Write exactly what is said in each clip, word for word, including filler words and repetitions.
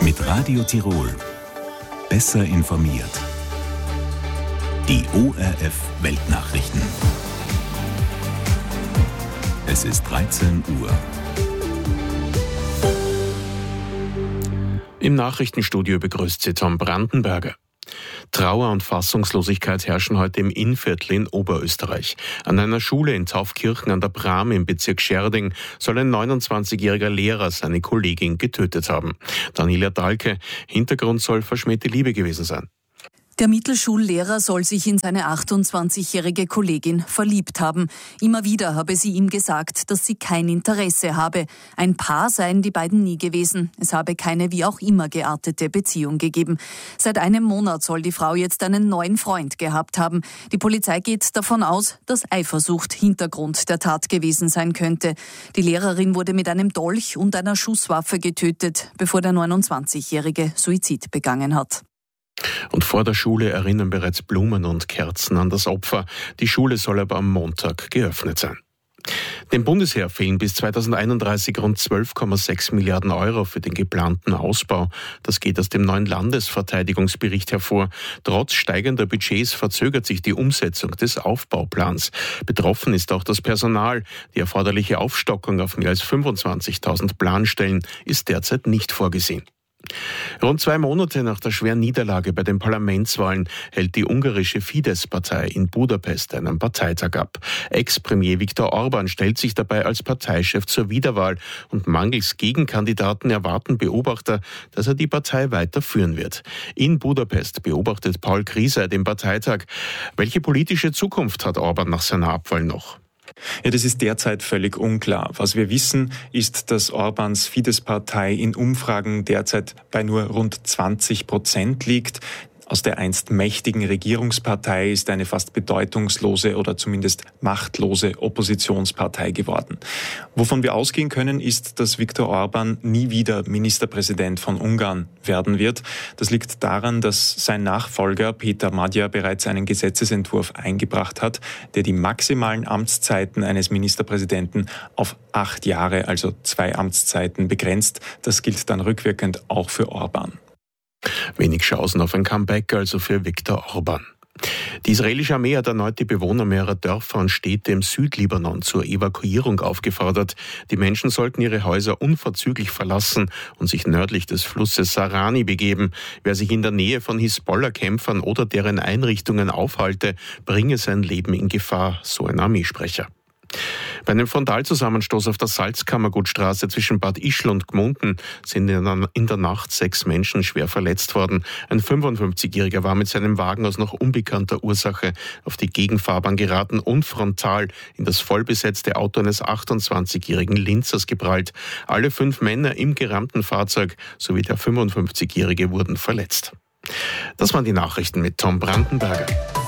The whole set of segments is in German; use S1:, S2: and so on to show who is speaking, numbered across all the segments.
S1: Mit Radio Tirol. Besser informiert. Die O R F Weltnachrichten. Es ist dreizehn Uhr.
S2: Im Nachrichtenstudio begrüßt Sie Tom Brandenberger. Trauer und Fassungslosigkeit herrschen heute im Innviertel in Oberösterreich. An einer Schule in Taufkirchen an der Bram im Bezirk Scherding soll ein neunundzwanzigjähriger Lehrer seine Kollegin getötet haben. Daniela Dahlke, Hintergrund soll verschmähte Liebe gewesen sein.
S3: Der Mittelschullehrer soll sich in seine achtundzwanzigjährige Kollegin verliebt haben. Immer wieder habe sie ihm gesagt, dass sie kein Interesse habe. Ein Paar seien die beiden nie gewesen. Es habe keine wie auch immer geartete Beziehung gegeben. Seit einem Monat soll die Frau jetzt einen neuen Freund gehabt haben. Die Polizei geht davon aus, dass Eifersucht Hintergrund der Tat gewesen sein könnte. Die Lehrerin wurde mit einem Dolch und einer Schusswaffe getötet, bevor der neunundzwanzigjährige Suizid begangen hat.
S2: Und vor der Schule erinnern bereits Blumen und Kerzen an das Opfer. Die Schule soll aber am Montag geöffnet sein. Dem Bundesheer fehlen bis zweitausendeinunddreißig rund zwölf Komma sechs Milliarden Euro für den geplanten Ausbau. Das geht aus dem neuen Landesverteidigungsbericht hervor. Trotz steigender Budgets verzögert sich die Umsetzung des Aufbauplans. Betroffen ist auch das Personal. Die erforderliche Aufstockung auf mehr als fünfundzwanzigtausend Planstellen ist derzeit nicht vorgesehen. Rund zwei Monate nach der schweren Niederlage bei den Parlamentswahlen hält die ungarische Fidesz-Partei in Budapest einen Parteitag ab. Ex-Premier Viktor Orban stellt sich dabei als Parteichef zur Wiederwahl und mangels Gegenkandidaten erwarten Beobachter, dass er die Partei weiterführen wird. In Budapest beobachtet Paul Grieser den Parteitag. Welche politische Zukunft hat Orban nach seiner Abwahl noch?
S4: Ja, das ist derzeit völlig unklar. Was wir wissen, ist, dass Orbáns Fidesz-Partei in Umfragen derzeit bei nur rund zwanzig Prozent liegt. Aus der einst mächtigen Regierungspartei ist eine fast bedeutungslose oder zumindest machtlose Oppositionspartei geworden. Wovon wir ausgehen können, ist, dass Viktor Orbán nie wieder Ministerpräsident von Ungarn werden wird. Das liegt daran, dass sein Nachfolger Péter Magyar bereits einen Gesetzesentwurf eingebracht hat, der die maximalen Amtszeiten eines Ministerpräsidenten auf acht Jahre, also zwei Amtszeiten, begrenzt. Das gilt dann rückwirkend auch für Orbán.
S2: Wenig Chancen auf ein Comeback also für Viktor Orban. Die israelische Armee hat erneut die Bewohner mehrerer Dörfer und Städte im Südlibanon zur Evakuierung aufgefordert. Die Menschen sollten ihre Häuser unverzüglich verlassen und sich nördlich des Flusses Sarani begeben. Wer sich in der Nähe von Hisbollah-Kämpfern oder deren Einrichtungen aufhalte, bringe sein Leben in Gefahr, so ein Armeesprecher. Bei einem Frontalzusammenstoß auf der Salzkammergutstraße zwischen Bad Ischl und Gmunden sind in der Nacht sechs Menschen schwer verletzt worden. Ein fünfundfünfzigjähriger war mit seinem Wagen aus noch unbekannter Ursache auf die Gegenfahrbahn geraten und frontal in das vollbesetzte Auto eines achtundzwanzigjährigen Linzers geprallt. Alle fünf Männer im gerammten Fahrzeug sowie der fünfundfünfzigjährige wurden verletzt. Das waren die Nachrichten mit Tom Brandenberger.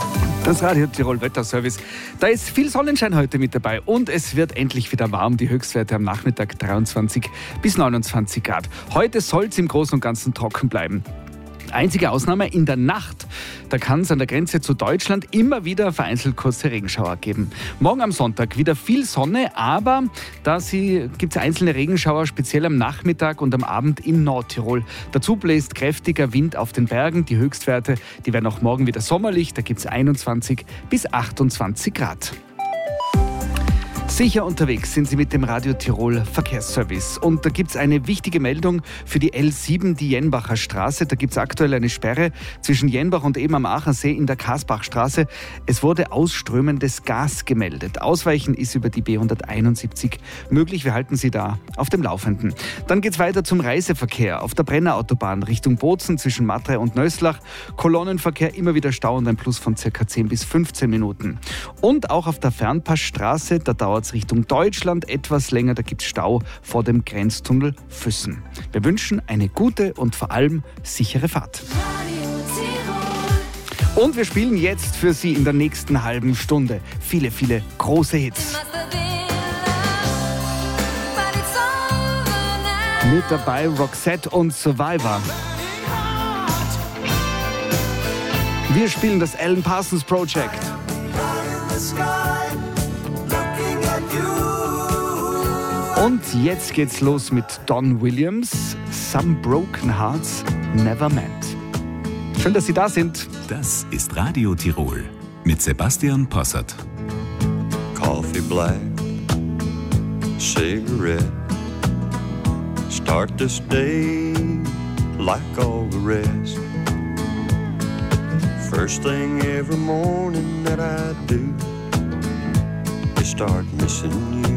S5: Das Radio Tirol Wetterservice. Da ist viel Sonnenschein heute mit dabei und es wird endlich wieder warm. Die Höchstwerte am Nachmittag dreiundzwanzig bis neunundzwanzig Grad. Heute soll es im Großen und Ganzen trocken bleiben. Einzige Ausnahme in der Nacht. Da kann es an der Grenze zu Deutschland immer wieder vereinzelt kurze Regenschauer geben. Morgen am Sonntag wieder viel Sonne, aber da gibt es einzelne Regenschauer, speziell am Nachmittag und am Abend in Nordtirol. Dazu bläst kräftiger Wind auf den Bergen. Die Höchstwerte, die werden auch morgen wieder sommerlich. Da gibt es einundzwanzig bis achtundzwanzig Grad. Sicher unterwegs sind Sie mit dem Radio Tirol Verkehrsservice. Und da gibt es eine wichtige Meldung für die L sieben, die Jenbacher Straße. Da gibt es aktuell eine Sperre zwischen Jenbach und eben am Aachensee in der Kasbachstraße. Es wurde ausströmendes Gas gemeldet. Ausweichen ist über die B hunderteinundsiebzig möglich. Wir halten Sie da auf dem Laufenden. Dann geht es weiter zum Reiseverkehr auf der Brennerautobahn Richtung Bozen zwischen Matrei und Nöslach. Kolonnenverkehr, immer wieder Stau und ein Plus von ca. zehn bis fünfzehn Minuten. Und auch auf der Fernpassstraße, da dauert es Richtung Deutschland etwas länger, da gibt es Stau vor dem Grenztunnel Füssen. Wir wünschen eine gute und vor allem sichere Fahrt. Und wir spielen jetzt für Sie in der nächsten halben Stunde viele, viele große Hits. Mit dabei Roxette und Survivor. Wir spielen das Alan Parsons Project. Und jetzt geht's los mit Don Williams. Some Broken Hearts Never Meant. Schön, dass Sie da sind.
S1: Das ist Radio Tirol mit Sebastian Possert.
S6: Coffee black, cigarette. Start this day like all the rest. First thing every morning that I do is start missing you.